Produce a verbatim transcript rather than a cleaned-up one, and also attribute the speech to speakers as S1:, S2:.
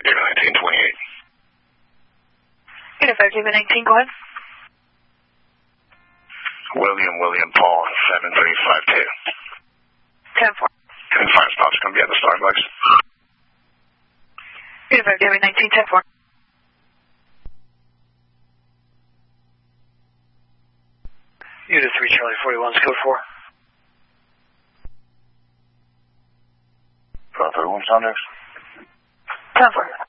S1: David nineteen twenty-eight.
S2: Unit five David nineteen, go ahead.
S1: William, William, Paul, seven three five two.
S2: ten four.
S1: And fire stop's going to be at the Starbucks.
S2: Unit five David nineteen, ten four.
S3: Unit three Charlie forty-one, code four.
S1: Five thirty-one, Soundex.
S2: ten four.